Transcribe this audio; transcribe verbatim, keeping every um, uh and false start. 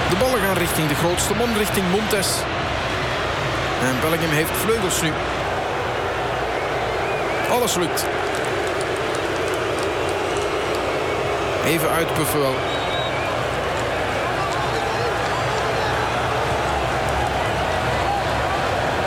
De ballen gaan richting de grootste man, richting Montes. En Bellingham heeft vleugels nu. Alles lukt. Even uitpuffen wel.